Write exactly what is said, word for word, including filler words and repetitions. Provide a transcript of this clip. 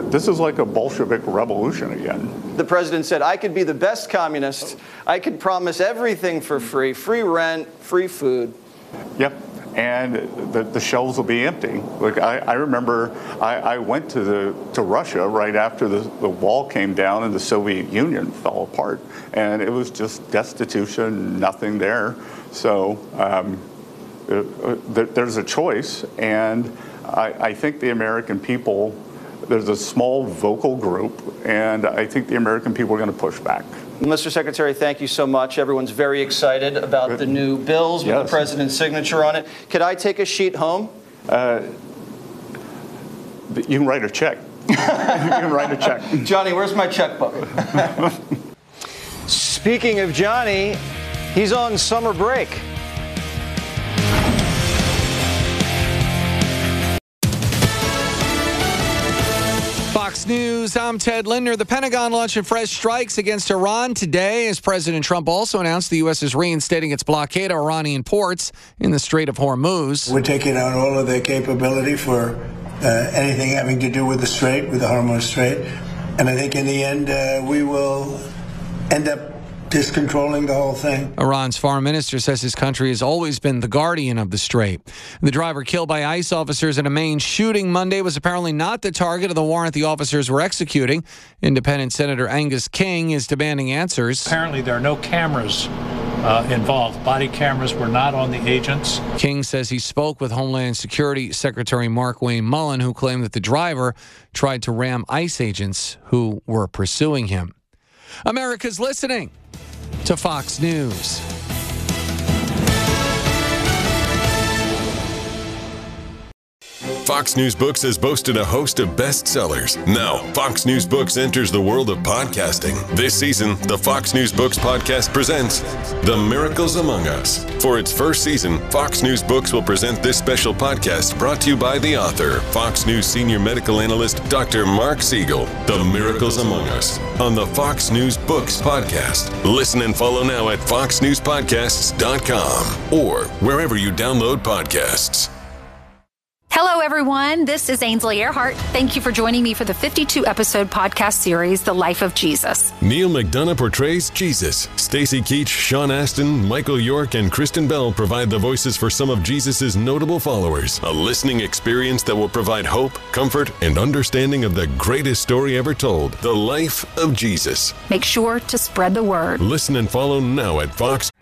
this is like a Bolshevik revolution again. The president said, I could be the best communist. I could promise everything for free, free rent, free food. Yep. And the, the shelves will be empty. Like I, I remember I, I went to the to Russia right after the, the wall came down and the Soviet Union fell apart. And it was just destitution, nothing there. So um, uh, there's a choice. And I, I think the American people, there's a small vocal group, and I think the American people are going to push back. Mister Secretary, thank you so much. Everyone's very excited about Good. the new bills with yes. the president's signature on it. Could I take a sheet home? Uh, you can write a check. You can write a check. Johnny, where's my checkbook? Speaking of Johnny, he's on summer break. Fox News, I'm Ted Linder. The Pentagon launching fresh strikes against Iran today as President Trump also announced the U S is reinstating its blockade of Iranian ports in the Strait of Hormuz. We're taking out all of their capability for uh, anything having to do with the Strait, with the Hormuz Strait. And I think in the end, uh, we will end up just controlling the whole thing. Iran's foreign minister says his country has always been the guardian of the strait. The driver killed by ICE officers in a Maine shooting Monday was apparently not the target of the warrant the officers were executing. Independent Senator Angus King is demanding answers. Apparently there are no cameras uh, involved. Body cameras were not on the agents. King says he spoke with Homeland Security Secretary Markwayne Mullin, who claimed that the driver tried to ram ICE agents who were pursuing him. America's listening to Fox News. Fox News Books has boasted a host of bestsellers. Now, Fox News Books enters the world of podcasting. This season, the Fox News Books podcast presents The Miracles Among Us. For its first season, Fox News Books will present this special podcast brought to you by the author, Fox News senior medical analyst, Doctor Mark Siegel. The Miracles Among Us on the Fox News Books podcast. Listen and follow now at fox news podcasts dot com or wherever you download podcasts. Hello, everyone. This is Ainsley Earhart. Thank you for joining me for the fifty-two episode podcast series, The Life of Jesus. Neil McDonough portrays Jesus. Stacy Keach, Sean Astin, Michael York, and Kristen Bell provide the voices for some of Jesus' notable followers. A listening experience that will provide hope, comfort, and understanding of the greatest story ever told, The Life of Jesus. Make sure to spread the word. Listen and follow now at Fox.